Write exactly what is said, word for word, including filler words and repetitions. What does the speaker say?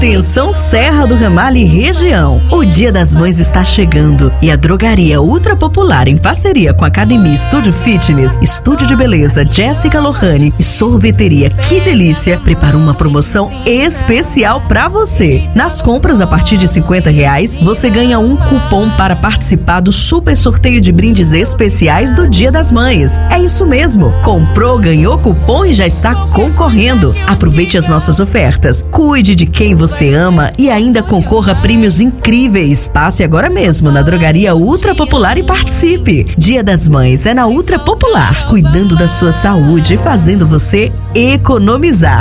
Atenção Serra do Ramalho e região. O Dia das Mães está chegando e a Drogaria Ultra Popular, em parceria com a Academia Estúdio Fitness, Estúdio de Beleza Jéssica Lohane e Sorveteria Que Delícia, preparou uma promoção especial para você. Nas compras a partir de cinquenta reais, você ganha um cupom para participar do super sorteio de brindes especiais do Dia das Mães. É isso mesmo. Comprou, ganhou cupom e já está concorrendo. Aproveite as nossas ofertas. Cuide de quem você Você ama e ainda concorra a prêmios incríveis. Passe agora mesmo na Drogaria Ultra Popular e participe. Dia das Mães é na Ultra Popular, cuidando da sua saúde e fazendo você economizar.